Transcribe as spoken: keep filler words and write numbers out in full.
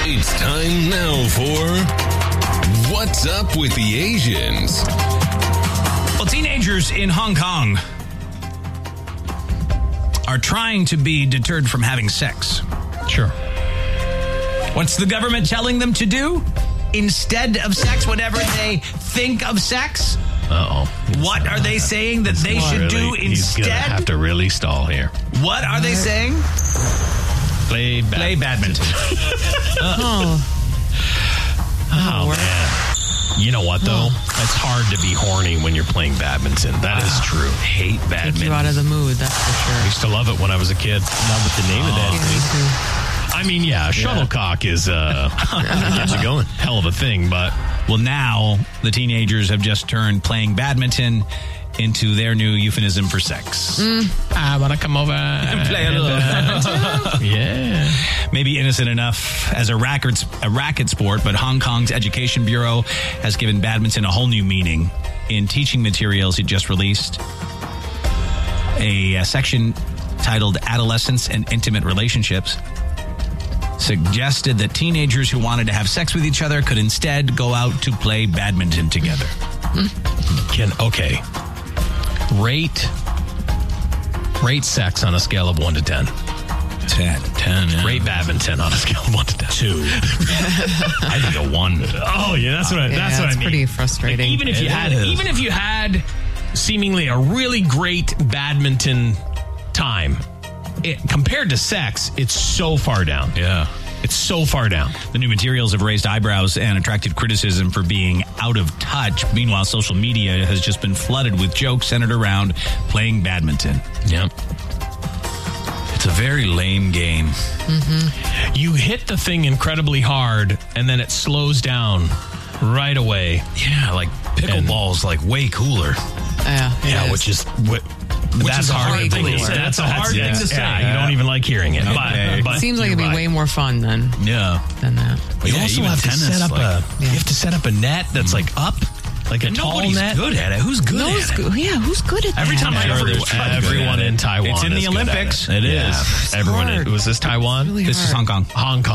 It's time now for What's Up with the Asians? Well, teenagers in Hong Kong are trying to be deterred from having sex. Sure. What's the government telling them to do? Instead of sex, whenever they think of sex? Uh-oh. What are they saying that they should really, do he's instead? He's going to have to really stall here. What are they saying? Play badminton. Play badminton. Oh. Oh, man. You know what, though? It's hard to be horny when you're playing badminton. That is true. Hate badminton. Take you out of the mood, that's for sure. I used to love it when I was a kid. Not with the name of that. Yeah, me too. I mean, yeah, shuttlecock is uh, gets you going. Hell of a thing, but... Well, now the teenagers have just turned playing badminton into their new euphemism for sex. Mm. I want to come over and play a little badminton. Yeah. Maybe innocent enough as a racket, a racket sport, but Hong Kong's Education Bureau has given badminton a whole new meaning. In teaching materials it just released, a, a section titled Adolescence and Intimate Relationships suggested that teenagers who wanted to have sex with each other could instead go out to play badminton together. Can okay. Rate rate sex on a scale of one to ten. Ten. Ten. Yeah. Rate badminton on a scale of one to ten. Two. I think a one. Oh yeah, that's what I, Yeah, that's what I it's mean. pretty frustrating. Like, even if It you had is. even if you had seemingly a really great badminton time, it, compared to sex, it's so far down. Yeah. It's so far down. The new materials have raised eyebrows and attracted criticism for being out of touch. Meanwhile, social media has just been flooded with jokes centered around playing badminton. Yep. It's a very lame game. Mm-hmm. You hit the thing incredibly hard, and then it slows down right away. Yeah, like pickleball's like way cooler. Yeah, it Yeah, is. which is what. Which That's is a hard hard thing thing to to say. say. That's a hard Yeah. thing to say. Yeah. You don't even like hearing it. Okay. But, but Seems like you're it'd be right. way more fun than Yeah. than that. But you Yeah, also even have to tennis, set up like- a. Yeah. You have to set up a net that's like up, like a tall Nobody's net. good at it. Who's good No, at who's it? good. Yeah, who's good at Every that? time I Sure, ever there's tried to everyone good at in it. Taiwan. It's in is the good at Olympics. It, it is. Yeah. Everyone. In, hard. was this Taiwan? Really This is hard. Hong Kong. Hong Kong.